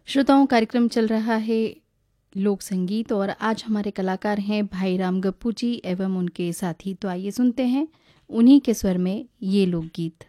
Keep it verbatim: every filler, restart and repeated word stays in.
श्रोताओं, कार्यक्रम चल रहा है लोक संगीत और आज हमारे कलाकार हैं भाई राम गप्पू जी एवं उनके साथी। तो आइए सुनते हैं उन्हीं के स्वर में ये लोकगीत।